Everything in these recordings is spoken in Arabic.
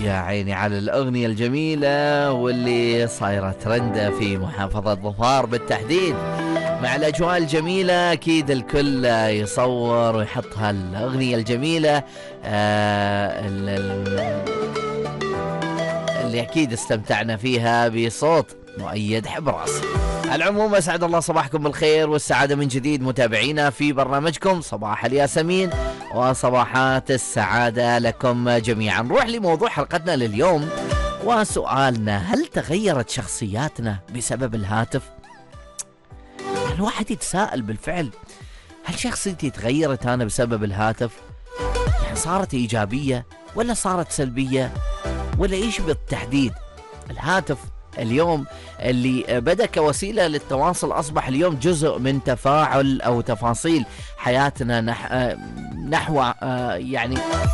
يا عيني على الأغنية الجميلة واللي صايرة ترند في محافظة ظفار بالتحديد، مع الأجواء الجميلة. أكيد الكل يصور ويحط هالأغنية الجميلة اللي أكيد استمتعنا فيها بصوت مؤيد حبراس. على العموم أسعد الله صباحكم بالخير والسعادة من جديد متابعينا في برنامجكم صباح الياسمين وصباحات السعادة لكم جميعا. نروح لموضوع حلقتنا لليوم وسؤالنا: هل تغيرت شخصياتنا بسبب الهاتف؟ الواحد يتساءل بالفعل، هل شخصيتي تغيرت أنا بسبب الهاتف؟ يعني صارت إيجابية ولا صارت سلبية ولا إيش بالتحديد؟ الهاتف اليوم اللي بدأ كوسيلة للتواصل أصبح اليوم جزء من تفاعل أو تفاصيل حياتنا نحو يعني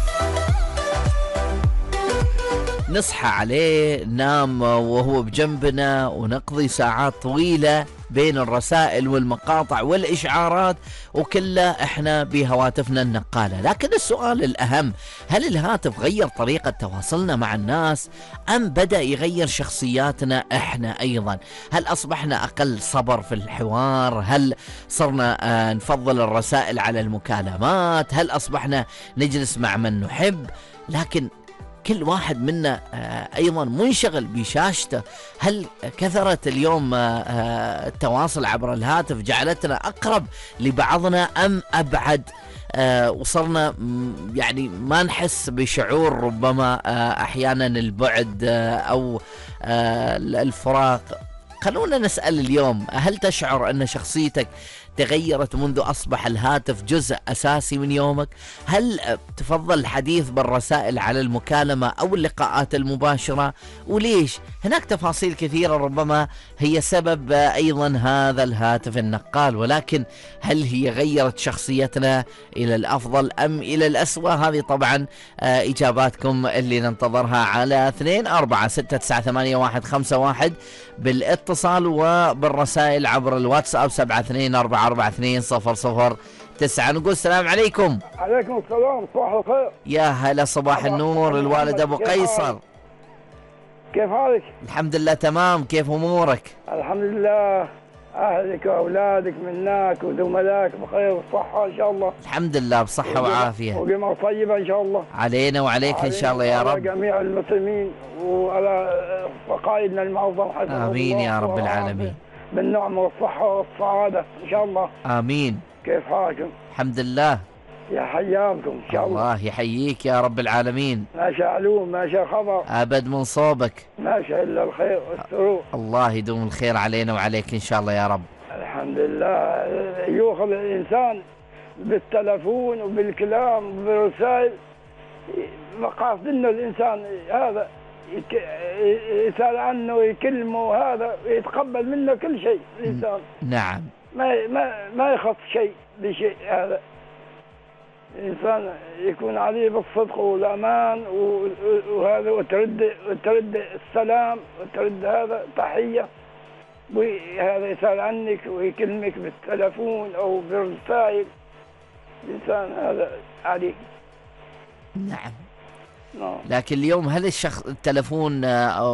نصحى عليه، ننام وهو بجنبنا، ونقضي ساعات طويلة بين الرسائل والمقاطع والإشعارات وكلها إحنا بهواتفنا النقالة. لكن السؤال الأهم: هل الهاتف غير طريقة تواصلنا مع الناس أم بدأ يغير شخصياتنا إحنا أيضا؟ هل أصبحنا أقل صبر في الحوار؟ هل صرنا نفضل الرسائل على المكالمات؟ هل أصبحنا نجلس مع من نحب؟ لكن كل واحد منا أيضا منشغل بشاشته. هل كثرت اليوم التواصل عبر الهاتف جعلتنا أقرب لبعضنا أم أبعد؟ وصلنا يعني ما نحس بشعور ربما أحيانا البعد أو الفراق. خلونا نسأل اليوم: هل تشعر أن شخصيتك تغيرت منذ أصبح الهاتف جزء أساسي من يومك؟ هل تفضل الحديث بالرسائل على المكالمة أو اللقاءات المباشرة؟ وليش؟ هناك تفاصيل كثيرة ربما هي سبب أيضا هذا الهاتف النقال، ولكن هل هي غيرت شخصيتنا إلى الأفضل أم إلى الأسوأ؟ هذه طبعا إجاباتكم اللي ننتظرها على 24698151 بالاتصال وبالرسائل عبر الواتساب 72442009. نقول السلام عليكم. عليكم السلام، صباح الخير. يا هلا، صباح النور. الوالد أبو قيصر، كيف حالك؟ الحمد لله تمام. كيف أمورك؟ الحمد لله. أهلك وأولادك منك وزملائك بخير وصحة إن شاء الله. الحمد لله بصحة وعافية وقمر طيبة إن شاء الله علينا وعليك إن شاء الله يا رب. على جميع المسلمين وعلى قائدنا المعظم حسن آمين يا رب العالمين، بالنعمة والصحة والسعادة إن شاء الله. آمين. كيف حالكم؟ الحمد لله. يا حياكم إن شاء الله. الله يحييك يا رب العالمين. ما شاء علوم، ما شاء خبر، أبد من صوبك. ما شاء إلا الخير والسرور. الله يدوم الخير علينا وعليك إن شاء الله يا رب. الحمد لله. يوخذ الإنسان بالتلفون وبالكلام وبالرسائل، مقاصد إنه الإنسان هذا يسأل عنه ويكلمه، هذا يتقبل منه كل شيء الإنسان. نعم. ما يخص شيء بشيء. هذا الإنسان يكون عليه بالصدق والأمان وهذا، وترد السلام وترد هذا تحية، وهذا يسأل عنك ويكلمك بالتلفون أو بالرسائل. الإنسان هذا عليه. نعم. لكن اليوم هل التلفون